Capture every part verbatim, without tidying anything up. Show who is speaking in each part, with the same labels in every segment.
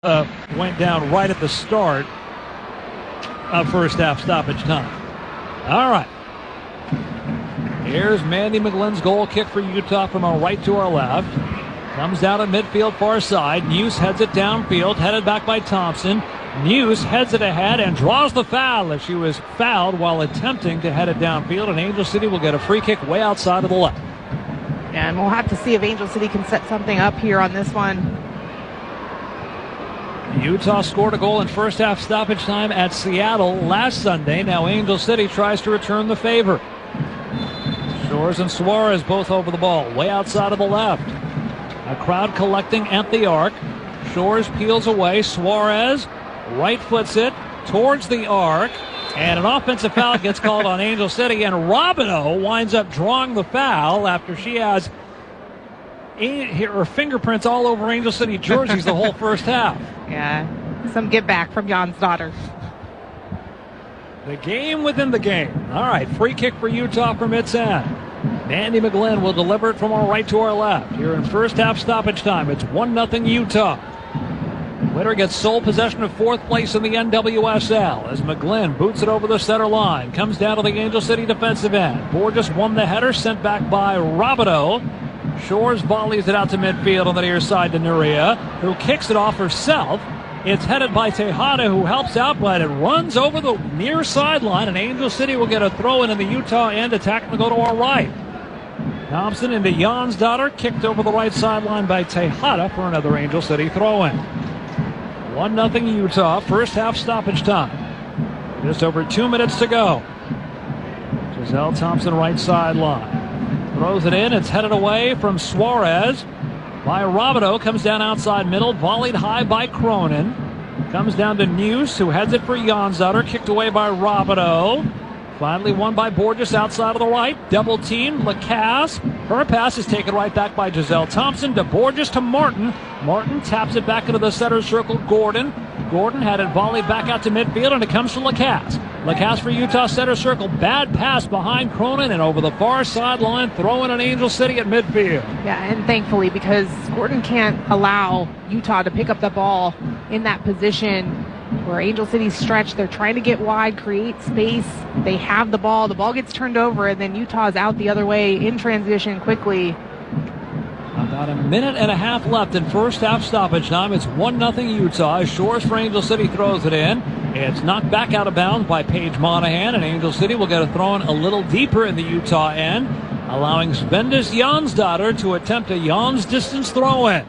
Speaker 1: Uh, went down right at the start of first half stoppage time. All right. Here's Mandy McGlynn's goal kick for Utah from our right to our left. Comes down at midfield far side. Neuse heads it downfield, headed back by Thompson. Neuse heads it ahead and draws the foul as she was fouled while attempting to head it downfield, and Angel City will get a free kick way outside of the left.
Speaker 2: Yeah, and we'll have to see if Angel City can set something up here on this one.
Speaker 1: Utah scored a goal in first half stoppage time at Seattle last Sunday. Now Angel City tries to return the favor. Shores and Suarez both over the ball, way outside of the left. A crowd collecting at the arc. Shores peels away. Suarez right foots it towards the arc. And an offensive foul gets called on Angel City. And Robineau winds up drawing the foul after she has her fingerprints all over Angel City jerseys the whole first half.
Speaker 2: Yeah, some get back from Jonsdottir.
Speaker 1: The game within the game. All right, free kick for Utah from its end. Mandy McGlynn will deliver it from our right to our left. Here in first half stoppage time, it's one nothing Utah. Winner gets sole possession of fourth place in the N W S L as McGlynn boots it over the center line. Comes down to the Angel City defensive end. Borges won the header, sent back by Robineau. Shores volleys it out to midfield on the near side to Nuria, who kicks it off herself. It's headed by Tejada, who helps out, but it runs over the near sideline, and Angel City will get a throw in in the Utah end. Attack will go to our right. Thompson into Jonsdottir, kicked over the right sideline by Tejada for another Angel City throw-in. one nothing Utah, first half stoppage time. Just over two minutes to go. Giselle Thompson, right sideline. Throws it in. It's headed away from Suarez by Robineau. Comes down outside middle. Volleyed high by Cronin. Comes down to Neuse, who heads it for Jonsdottir. Kicked away by Robineau. Finally won by Borges outside of the right. Double team. Lacasse. Her pass is taken right back by Giselle Thompson to Borges to Martin. Martin taps it back into the center circle. Gordon. Gordon had it volleyed back out to midfield, and it comes to Lacasse. Lacasse for Utah center circle. Bad pass behind Cronin and over the far sideline, throwing an Angel City at midfield.
Speaker 2: Yeah, and thankfully, because Gordon can't allow Utah to pick up the ball in that position where Angel City's stretched. They're trying to get wide, create space. They have the ball. The ball gets turned over, and then Utah's out the other way in transition quickly.
Speaker 1: About a minute and a half left in first half stoppage time. It's one nothing Utah. Shores for Angel City throws it in. It's knocked back out of bounds by Paige Monahan, and Angel City will get a throw in a little deeper in the Utah end, allowing Svendis Jonsdottir to attempt a Jons distance throw in.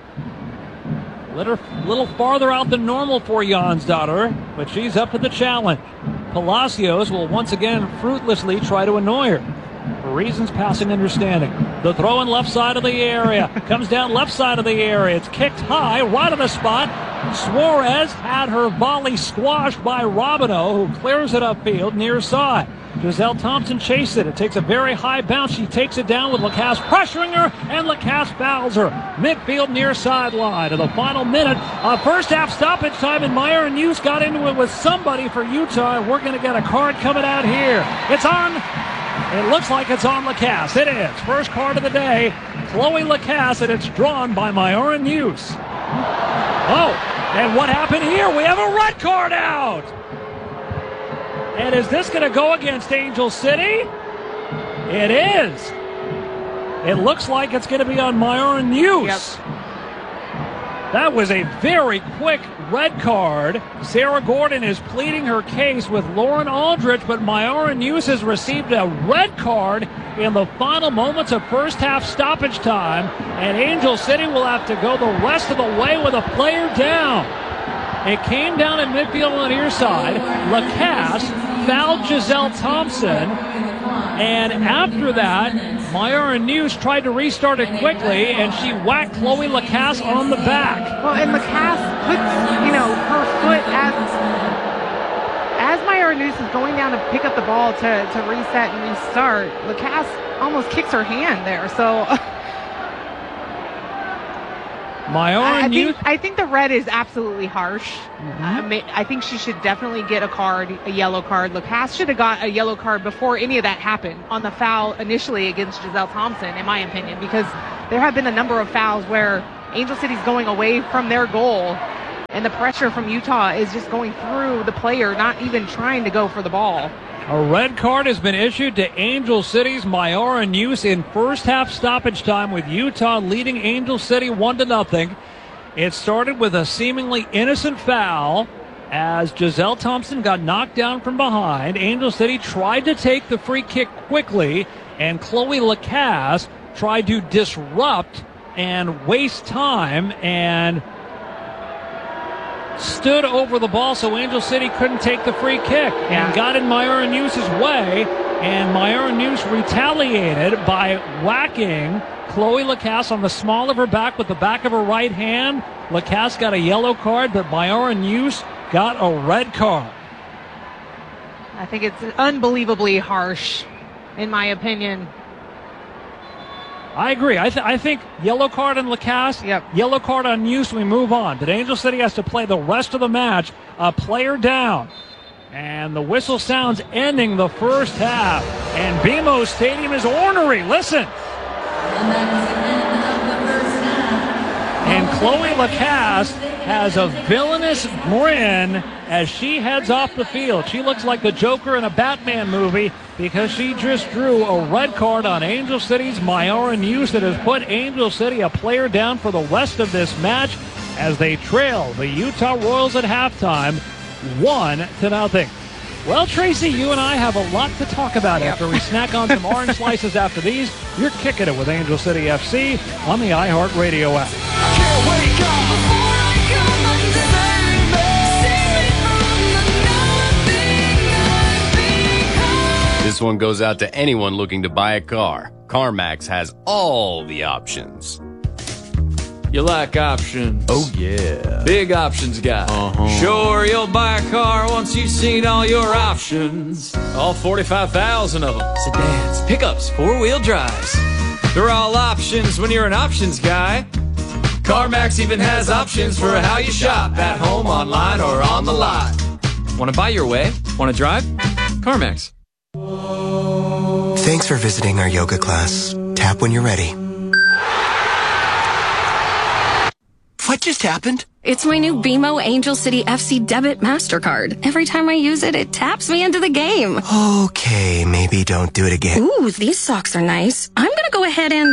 Speaker 1: Little, little farther out than normal for Jonsdottir, but she's up to the challenge. Palacios will once again fruitlessly try to annoy her. For reasons passing understanding. The throw in left side of the area. Comes down left side of the area. It's kicked high, right on the spot. Suarez had her volley squashed by Robineau, who clears it upfield near side. Giselle Thompson chased it. It takes a very high bounce. She takes it down with Lacasse pressuring her, and Lacasse fouls her. Midfield near sideline. To the final minute of first half stoppage time, and Meyer and Neuse got into it with somebody for Utah, and we're going to get a card coming out here. It's on. It looks like it's on Lacasse. It is. First card of the day, Chloe Lacasse, and it's drawn by Myora Neuse. Oh, and what happened here? We have a red card out. And is this going to go against Angel City? It is. It looks like it's going to be on Myora Neuse. Yep. That was a very quick red card. Sarah Gordon is pleading her case with Lauren Aldrich, but Myora Neuse has received a red card in the final moments of first half stoppage time, and Angel City will have to go the rest of the way with a player down. It came down at midfield on the near side. Lacasse fouled Giselle Thompson, and after that, Myora Neuse tried to restart it quickly, and she whacked Chloe Lacasse on the back.
Speaker 2: Well, and Lacasse puts, you know, her foot as as Myora Neuse is going down to pick up the ball to, to reset and restart. Lacasse almost kicks her hand there, so...
Speaker 1: Myora
Speaker 2: I,
Speaker 1: Neuse.
Speaker 2: think, I think the red is absolutely harsh. Mm-hmm. I, mean, I think she should definitely get a card, a yellow card. Lacasse should have got a yellow card before any of that happened on the foul initially against Giselle Thompson, in my opinion, because there have been a number of fouls where Angel City's going away from their goal and the pressure from Utah is just going through the player, not even trying to go for the ball.
Speaker 1: A red card has been issued to Angel City's Mayara News in first half stoppage time, with Utah leading Angel City one to nothing. It started with a seemingly innocent foul as Giselle Thompson got knocked down from behind. Angel City tried to take the free kick quickly, and Chloe Lacasse tried to disrupt and waste time and stood over the ball so Angel City couldn't take the free kick,
Speaker 2: yeah.
Speaker 1: and got in Mayara News's way, and Mayara News retaliated by whacking Chloe Lacasse on the small of her back with the back of her right hand. Lacasse got a yellow card, but Mayara News got a red card.
Speaker 2: I think it's unbelievably harsh, in my opinion.
Speaker 1: I agree. I, th- I think yellow card on Lacasse,
Speaker 2: yep.
Speaker 1: yellow card on News, we move on. But Angel City has to play the rest of the match, a player down. And the whistle sounds ending the first half. And B M O Stadium is ornery. Listen.
Speaker 3: And that is the end of the first half.
Speaker 1: And Chloe Lacasse has a villainous grin as she heads off the field. She looks like the Joker in a Batman movie because she just drew a red card on Angel City's Mayara News that has put Angel City a player down for the rest of this match as they trail the Utah Royals at halftime, one to nothing. Well, Tracy, you and I have a lot to talk about after we snack on some orange slices after these. You're kicking it with Angel City F C on the iHeartRadio app.
Speaker 3: I can't wake up before I come under.
Speaker 4: This one goes out to anyone looking to buy a car. CarMax has all the options.
Speaker 5: You like options?
Speaker 4: Oh, yeah.
Speaker 5: Big options guy.
Speaker 4: Uh-huh.
Speaker 5: Sure, you'll buy a car once you've seen all your options. All forty-five thousand of them. Sedans, pickups, four-wheel drives. They're all options when you're an options guy. CarMax even has options for how you shop, at home, online, or on the lot. Want to buy your way? Want to drive? CarMax.
Speaker 6: Thanks for visiting our yoga class. Tap when you're ready. What just happened?
Speaker 7: It's my new B M O Angel City F C Debit MasterCard. Every time I use it, it taps me into the game.
Speaker 6: Okay, maybe don't do it again.
Speaker 7: Ooh, these socks are nice. I'm gonna go ahead and...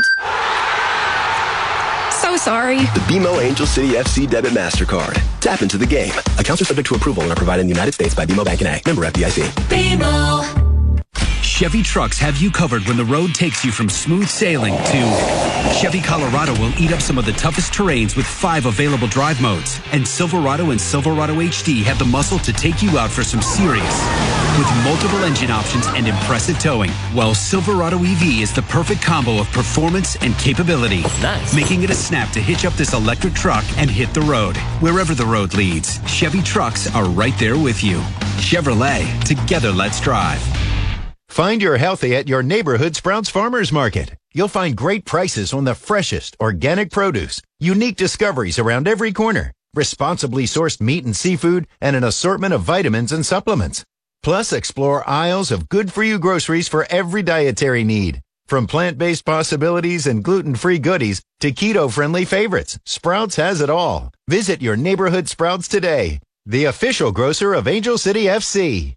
Speaker 7: So sorry.
Speaker 8: The B M O Angel City F C Debit MasterCard. Tap into the game. Accounts are subject to approval and are provided in the United States by B M O Bank and A. Member F D I C.
Speaker 3: B M O.
Speaker 9: Chevy trucks have you covered when the road takes you from smooth sailing to Chevy Colorado will eat up some of the toughest terrains with five available drive modes. And Silverado and Silverado H D have the muscle to take you out for some serious with multiple engine options and impressive towing. While Silverado E V is the perfect combo of performance and capability.
Speaker 4: Nice.
Speaker 9: Making it a snap to hitch up this electric truck and hit the road. Wherever the road leads, Chevy trucks are right there with you. Chevrolet, together let's drive.
Speaker 10: Find your healthy at your neighborhood Sprouts Farmers Market. You'll find great prices on the freshest organic produce, unique discoveries around every corner, responsibly sourced meat and seafood, and an assortment of vitamins and supplements. Plus, explore aisles of good-for-you groceries for every dietary need. From plant-based possibilities and gluten-free goodies to keto-friendly favorites, Sprouts has it all. Visit your neighborhood Sprouts today, the official grocer of Angel City F C.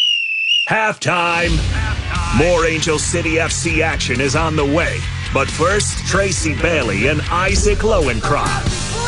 Speaker 11: Halftime. More Angel City F C action is on the way. But first, Tracy Bailey and Isaac Lowenkron.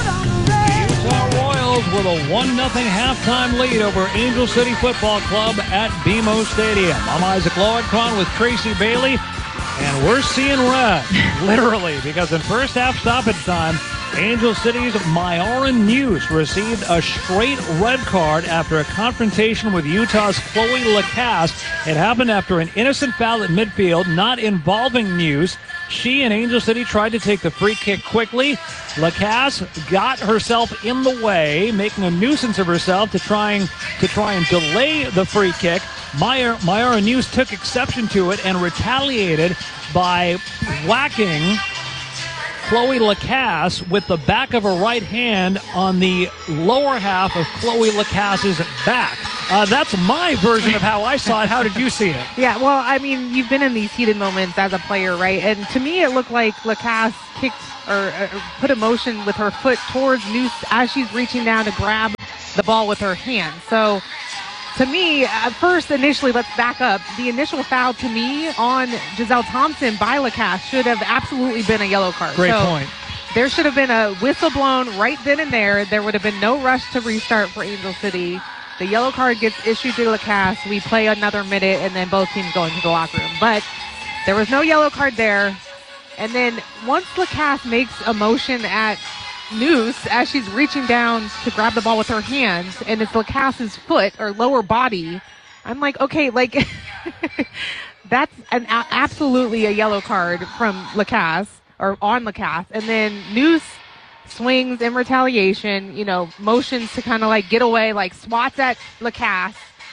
Speaker 1: The Utah Royals with a one nothing halftime lead over Angel City Football Club at B M O Stadium. I'm Isaac Lowenkron with Tracy Bailey, and we're seeing red, literally, because in first half stoppage time, Angel City's Mayara News received a straight red card after a confrontation with Utah's Chloe Lacasse. It happened after an innocent foul at midfield, not involving News. She and Angel City tried to take the free kick quickly. Lacasse got herself in the way, making a nuisance of herself to trying to try and delay the free kick. Mayara, Mayara News took exception to it and retaliated by whacking Chloe Lacasse with the back of her right hand on the lower half of Chloe Lacasse's back. Uh, that's my version of how I saw it. How did you see it?
Speaker 2: Yeah, well, I mean, you've been in these heated moments as a player, right? And to me, it looked like Lacasse kicked or uh, put a motion with her foot towards News as she's reaching down to grab the ball with her hand. So to me, at first, initially, let's back up. The initial foul to me on Giselle Thompson by Lacasse should have absolutely been a yellow card.
Speaker 1: Great
Speaker 2: so
Speaker 1: point.
Speaker 2: There should have been a whistle blown right then and there. There would have been no rush to restart for Angel City. The yellow card gets issued to Lacasse. We play another minute, and then both teams go into the locker room. But there was no yellow card there. And then once Lacasse makes a motion at Noose as she's reaching down to grab the ball with her hands, and it's Lacasse's foot or lower body, I'm like, okay, like that's an a- absolutely a yellow card from Lacasse or on Lacasse. And then Noose swings in retaliation, you know, motions to kind of like get away, like swats at Lacasse.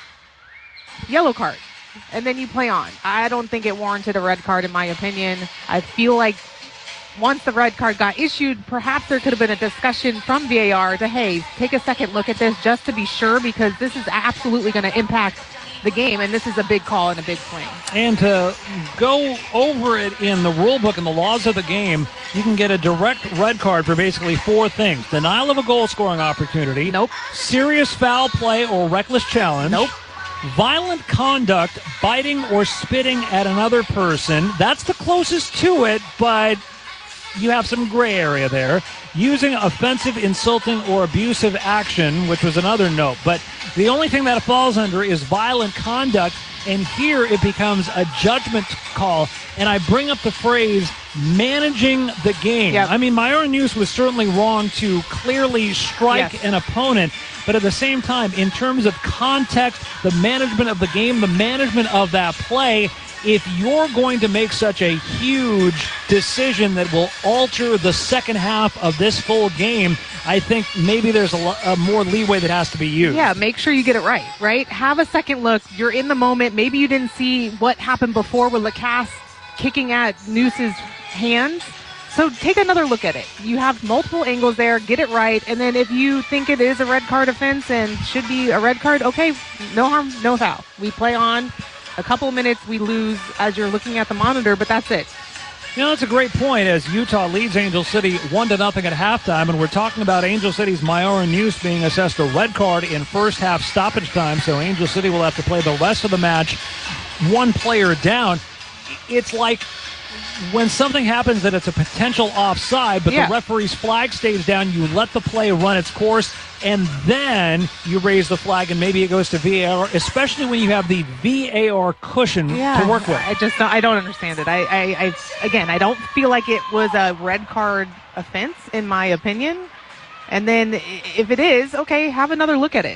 Speaker 2: Yellow card. And then you play on. I don't think it warranted a red card in my opinion. I feel like once the red card got issued, perhaps there could have been a discussion from V A R to, hey, take a second look at this just to be sure, because this is absolutely going to impact the game, and this is a big call and a big swing.
Speaker 1: And to go over it in the rule book and the laws of the game, you can get a direct red card for basically four things. Denial of a goal-scoring opportunity.
Speaker 2: Nope.
Speaker 1: Serious foul play or reckless challenge.
Speaker 2: Nope.
Speaker 1: Violent conduct, biting or spitting at another person. That's the closest to it, but you have some gray area there. Using offensive, insulting, or abusive action, which was another note. But the only thing that it falls under is violent conduct, and here it becomes a judgment call. And I bring up the phrase managing the game.
Speaker 2: Yep.
Speaker 1: I mean, Myron Noose was certainly wrong to clearly strike
Speaker 2: yes.
Speaker 1: an opponent, but at the same time, in terms of context, the management of the game, the management of that play, if you're going to make such a huge decision that will alter the second half of this full game, I think maybe there's a, lo- a more leeway that has to be used.
Speaker 2: Yeah, make sure you get it right, right? Have a second look. You're in the moment. Maybe you didn't see what happened before with Lacasse kicking at Noose's hands. So take another look at it. You have multiple angles there. Get it right. And then if you think it is a red card offense and should be a red card, okay, no harm, no foul. We play on. A couple minutes we lose as you're looking at the monitor, but that's it.
Speaker 1: You know, that's a great point as Utah leads Angel City one to nothing at halftime, and we're talking about Angel City's Myron Noose being assessed a red card in first half stoppage time, so Angel City will have to play the rest of the match one player down. It's like when something happens that it's a potential offside, but
Speaker 2: yeah.
Speaker 1: the referee's flag stays down, you let the play run its course, and then you raise the flag, and maybe it goes to V A R, especially when you have the V A R cushion
Speaker 2: yeah,
Speaker 1: to work with.
Speaker 2: I just don't, I don't understand it. I, I, I, again, I don't feel like it was a red card offense, in my opinion. And then if it is, okay, have another look at it.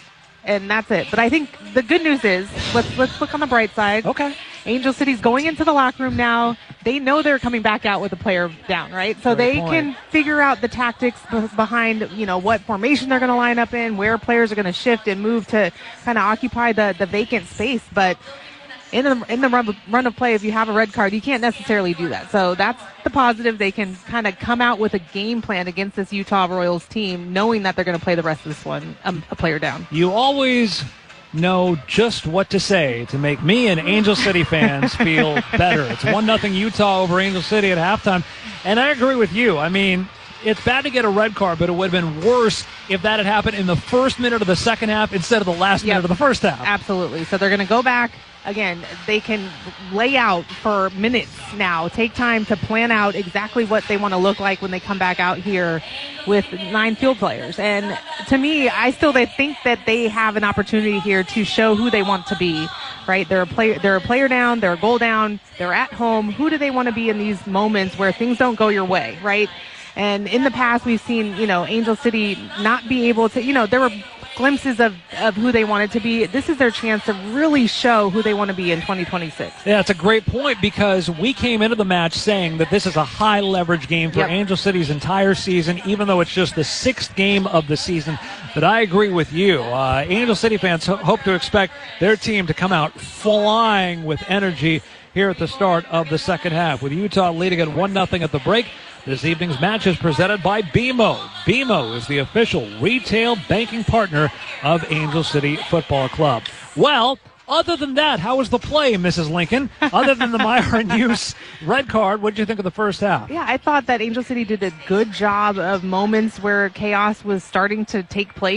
Speaker 2: And that's it. But I think the good news is, let's let's look on the bright side.
Speaker 1: Okay.
Speaker 2: Angel City's going into the locker room now. They know they're coming back out with a player down, right? So
Speaker 1: Great
Speaker 2: they
Speaker 1: point.
Speaker 2: can figure out the tactics b- behind, you know, what formation they're going to line up in, where players are going to shift and move to kind of occupy the, the vacant space. But in the in the run, run of play, if you have a red card, you can't necessarily do that. So that's the positive. They can kind of come out with a game plan against this Utah Royals team, knowing that they're going to play the rest of this one um, a player down.
Speaker 1: You always know just what to say to make me and Angel City fans feel better. It's one nothing Utah over Angel City at halftime. And I agree with you. I mean, it's bad to get a red card, but it would have been worse if that had happened in the first minute of the second half instead of the last
Speaker 2: Yep.
Speaker 1: minute of the first half.
Speaker 2: Absolutely. So they're going to go back. Again, they can lay out for minutes now, take time to plan out exactly what they want to look like when they come back out here with nine field players. And to me, I still they think that they have an opportunity here to show who they want to be, right? They're a player, they're a player down, they're a goal down, they're at home. Who do they want to be in these moments where things don't go your way, right? And in the past, we've seen, you know, Angel City not be able to, you know, there were glimpses of, of who they wanted to be. This is their chance to really show who they want to be in twenty twenty-six.
Speaker 1: Yeah, it's a great point because we came into the match saying that this is a high leverage game for
Speaker 2: Yep.
Speaker 1: Angel City's entire season, even though it's just the sixth game of the season. But I agree with you. Uh, Angel City fans ho- hope to expect their team to come out flying with energy here at the start of the second half. With Utah leading at one nothing at the break, this evening's match is presented by B M O. B M O is the official retail banking partner of Angel City Football Club. Well, other than that, how was the play, Missus Lincoln? Other than the Myron Noose red card, what did you think of the first half?
Speaker 2: Yeah, I thought that Angel City did a good job of moments where chaos was starting to take place.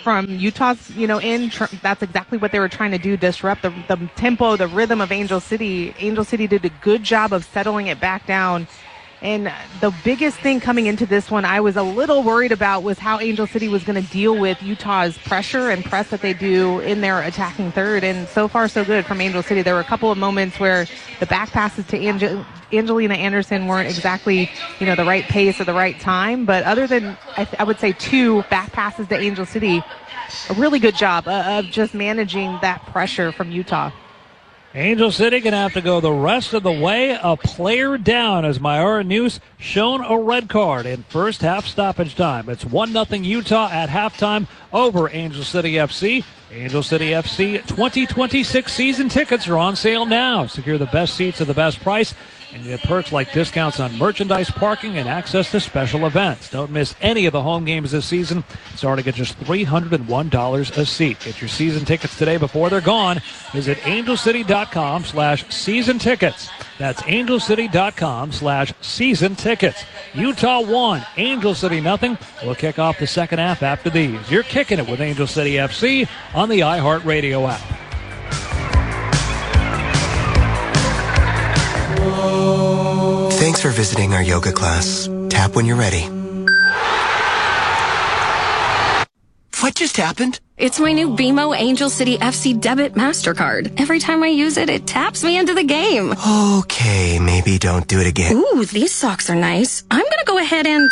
Speaker 2: from Utah's, you know, in. Tr- that's exactly what they were trying to do, disrupt the, the tempo, the rhythm of Angel City. Angel City did a good job of settling it back down. And the biggest thing coming into this one I was a little worried about was how Angel City was going to deal with Utah's pressure and press that they do in their attacking third. And so far, so good from Angel City. There were a couple of moments where the back passes to Ange- Angelina Anderson weren't exactly, you know, the right pace or the right time. But other than, I, th- I would say, two back passes to Angel City, a really good job uh, of just managing that pressure from Utah.
Speaker 1: Angel City going to have to go the rest of the way. A player down as Myara News shown a red card in first half stoppage time. It's one nothing Utah at halftime over Angel City F C. Angel City F C twenty twenty-six season tickets are on sale now. Secure the best seats at the best price. And you get perks like discounts on merchandise, parking, and access to special events. Don't miss any of the home games this season. Starting at just three hundred one dollars a seat. Get your season tickets today before they're gone. Visit angelcity.com slash season tickets. That's angelcity.com slash season tickets. Utah one, Angel City nothing. We'll kick off the second half after these. You're kicking it with Angel City F C on the iHeartRadio app.
Speaker 6: Thanks for visiting our yoga class. Tap when you're ready. What just happened?
Speaker 7: It's my new B M O Angel City F C Debit MasterCard. Every time I use it, it taps me into the game.
Speaker 6: Okay, maybe don't do it again.
Speaker 7: Ooh, these socks are nice. I'm gonna go ahead and...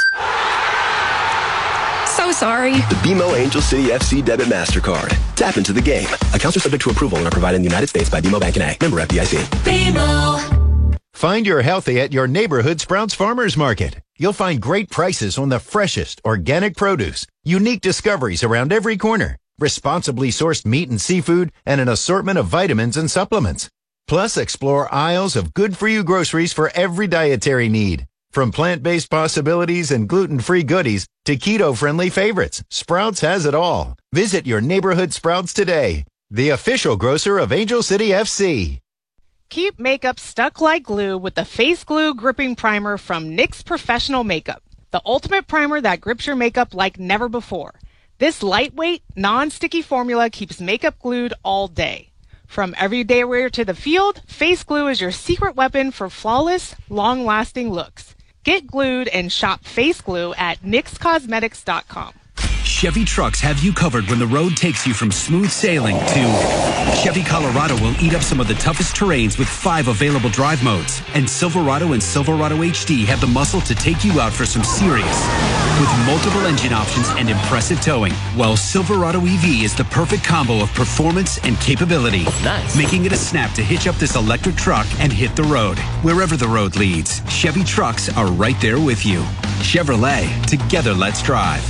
Speaker 7: So sorry.
Speaker 8: The B M O Angel City F C Debit MasterCard. Tap into the game. Accounts are subject to approval and are provided in the United States by B M O Bank and A. Member F D I C.
Speaker 3: B M O.
Speaker 10: Find your healthy at your neighborhood Sprouts Farmers Market. You'll find great prices on the freshest organic produce, unique discoveries around every corner, responsibly sourced meat and seafood, and an assortment of vitamins and supplements. Plus, explore aisles of good-for-you groceries for every dietary need. From plant-based possibilities and gluten-free goodies to keto-friendly favorites, Sprouts has it all. Visit your neighborhood Sprouts today, the official grocer of Angel City F C.
Speaker 2: Keep makeup stuck like glue with the Face Glue Gripping Primer from N Y X Professional Makeup, the ultimate primer that grips your makeup like never before. This lightweight, non-sticky formula keeps makeup glued all day. From everyday wear to the field, Face Glue is your secret weapon for flawless, long-lasting looks. Get glued and shop Face Glue at nix cosmetics dot com.
Speaker 9: Chevy trucks have you covered when the road takes you from smooth sailing to Chevy Colorado will eat up some of the toughest terrains with five available drive modes. And Silverado and Silverado H D have the muscle to take you out for some serious. With multiple engine options and impressive towing, while Silverado E V is the perfect combo of performance and capability.
Speaker 4: Nice.
Speaker 9: Making it a snap to hitch up this electric truck and hit the road. Wherever the road leads, Chevy trucks are right there with you. Chevrolet, together let's drive.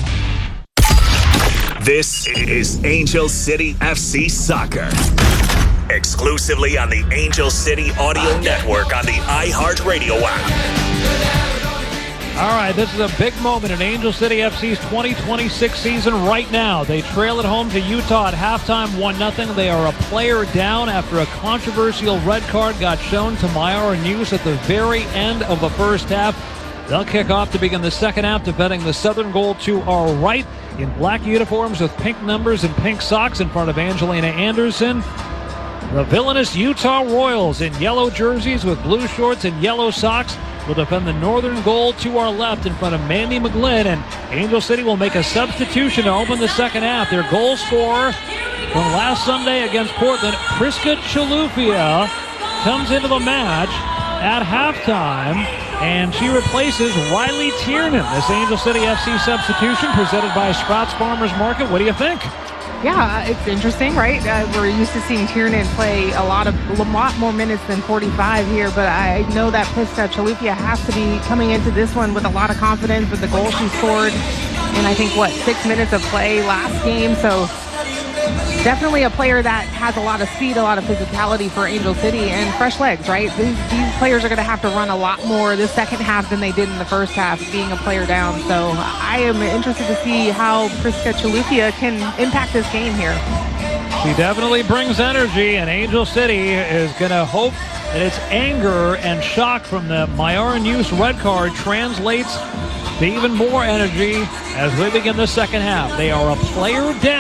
Speaker 11: This is Angel City F C Soccer. Exclusively on the Angel City Audio Network on the iHeartRadio app.
Speaker 1: All right, this is a big moment in Angel City F C's twenty twenty-six season right now. They trail at home to Utah at halftime, one nothing. They are a player down after a controversial red card got shown to Myara News at the very end of the first half. They'll kick off to begin the second half, defending the southern goal to our right in black uniforms with pink numbers and pink socks in front of Angelina Anderson. The villainous Utah Royals in yellow jerseys with blue shorts and yellow socks will defend the northern goal to our left in front of Mandy McGlynn, and Angel City will make a substitution to open the second half. Their goal scorer from last Sunday against Portland, Priska Chalufia, comes into the match at halftime, and she replaces Riley Tiernan. This Angel City F C substitution presented by Sprouts Farmers Market. What do you think?
Speaker 2: Yeah, it's interesting, right? Uh, we're used to seeing Tiernan play a lot of a lot more minutes than forty-five here, but I know that Priska Chalufia has to be coming into this one with a lot of confidence with the goal she scored in, I think, what, six minutes of play last game. So definitely a player that has a lot of speed, a lot of physicality for Angel City, and fresh legs, right? These, these players are going to have to run a lot more this second half than they did in the first half, being a player down. So I am interested to see how Priska Chalufia can impact this game here.
Speaker 1: She definitely brings energy, and Angel City is going to hope that its anger and shock from the Myara News red card translates to even more energy as we begin the second half. They are a player down.